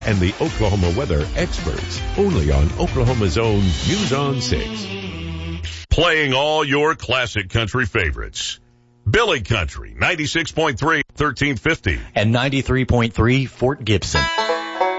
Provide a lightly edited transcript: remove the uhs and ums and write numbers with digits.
and the Oklahoma weather experts, only on Oklahoma's own News on 6. Playing all your classic country favorites. Billy Country, 96.3, 1350. And 93.3, Fort Gibson.